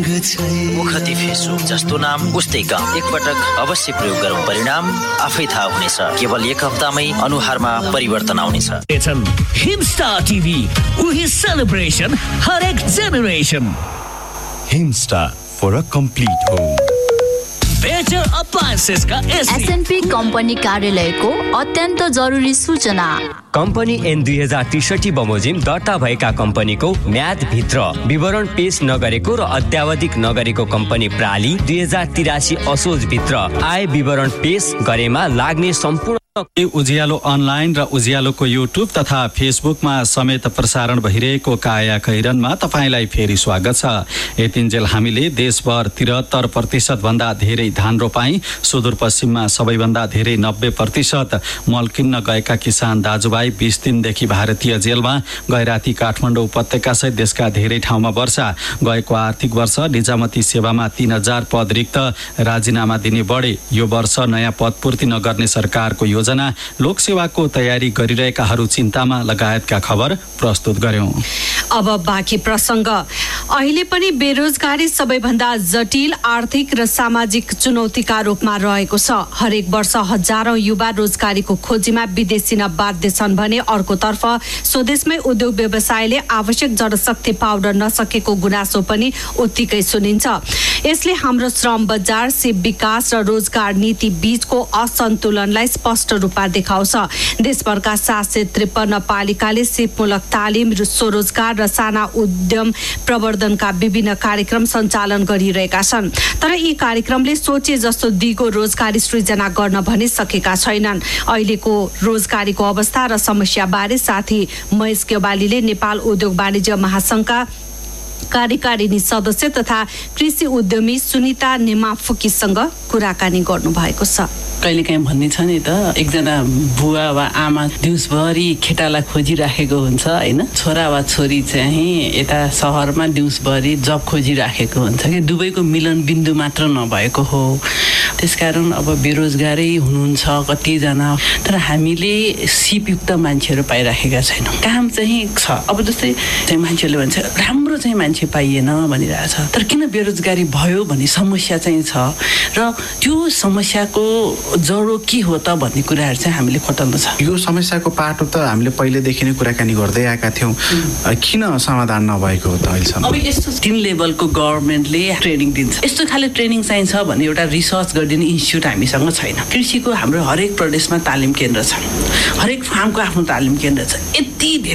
मुखती फेसो जस्तो नाम उस्तै काम एकपटक अवश्य प्रयोग गरौँ परिणाम आफै थाहा हुनेछ केवल एक हप्तामै अनुहारमा परिवर्तन आउनेछ हिमस्टार टिभी उही सेलिब्रेसन हरेक generation Himstar for a complete home better appliances का एसएनपी कम्पनी कार्यालयको अत्यन्त जरुरी सूचना कम्पनी एन 2063 बमोजिम दर्ता भएका कम्पनीको म्यादभित्र विवरण पेश नगरेको र अद्यावधिक नगरेको कम्पनी प्राली 2083 असोजभित्र आय विवरण पेश गरेमा लाग्ने सम्पूर्ण उज्यालो अनलाइन र उज्यालोको युट्युब तथा फेसबुकमा समेत प्रसारण भइरहेको काया कैरनमा तपाईलाई फेरि स्वागत छ। यतिन्जेल हामीले देशभर 73% भन्दा धेरै धान रोपाई, सुदूरपश्चिममा सबैभन्दा धेरै 90% मल किन्न गएका किसान दाजुभाइ 20 दिनदेखि भारतीय जेलमा, गैराती काठमाडौँ उपत्यका सहित देशका धेरै ठाउँमा वर्षा, गएको आर्थिक वर्ष निजामती सेवामा 3000 पद रिक्त, राजीनामा दिने बढे, यो वर्ष नयाँ पद पूर्ति नगर्ने सरकारको योजना, लोकसेवाको तयारी गरिरहेकाहरू चिन्तामा लगायतका खबर प्रस्तुत गर्यौं। अब बाँकी प्रसंग। अहिले पनि बेरोजगारी सबैभन्दा जटिल आर्थिक र सामाजिक चुनौतीका रूपमा रहेको छ। हरेक वर्ष हजारौं युवा रोजगारीको खोजीमा विदेशिन बाध्य छन् भने अर्कोतर्फ स्वदेशमै उद्योग व्यवसायले आवश्यक जनशक्ति पाउन नसकेको गुनासो पनि उत्तिकै सुनिन्छ। यसले हाम्रो श्रम बजार, सिप विकास र रोजगार नीति बीचको असन्तुलनलाई स्पष्ट रूपमा देखाउँछ। देशभरका 753 पालिकाले सिपमूलक तालिम, स्वरोजगार र साना उद्यम प्रवर्धनका विभिन्न कार्यक्रम सञ्चालन गरिरहेका छन्। तर यी कार्यक्रमले सोचे जस्तो दिगो रोजगारी सृजना गर्न भने सकेका छैनन्। अहिलेको रोजगारीको अवस्था र समस्या बारे साथी महेश केवालीले नेपाल उद्योग वाणिज्य महासंघका कार्यकारिणी सदस्य तथा कृषि उद्यमी सुनिता नेमाफुकीसँग कुराकानी गर्नु भएको छ। कहिलेकाहीँ भन्ने छ नि त, एकजना बुवा वा आमा दिउँसभरि खेटालाई खोजिराखेको हुन्छ होइन, छोरा वा छोरी चाहिँ यता सहरमा दिउँसभरि जब खोजिराखेको हुन्छ कि दुवैको मिलन बिन्दु मात्र नभएको हो। त्यसकारण अब बेरोजगारै हुनुहुन्छ कतिजना, तर हामीले सिपयुक्त मान्छेहरू पाइराखेका छैनौँ। काम चाहिँ छ, अब जस्तै चाहिँ मान्छेहरूले भन्छ राम्रो चाहिँ मान्छे पाइएन भनिरहेछ, तर किन बेरोजगारी भयो भन्ने समस्या चाहिँ छ र त्यो समस्याको जरो के हो त भन्ने कुराहरू चाहिँ हामीले खोतल्नु छ। यो समस्याको पाटो त हामीले पहिलेदेखि नै कुराकानी गर्दै आएका थियौँ, किन समाधान नभएको हो त अहिलेसम्म? अब यस्तो 3 लेभलको गभर्मेन्टले ट्रेनिङ दिन्छ, यस्तो खाले ट्रेनिङ चाहिन्छ भन्ने एउटा रिसर्च गरिदिने इन्स्टिट्युट हामीसँग छैन। कृषिको हाम्रो हरेक प्रदेशमा तालिम केन्द्र छ, हरेक फार्मको आफ्नो तालिम केन्द्र छ। यति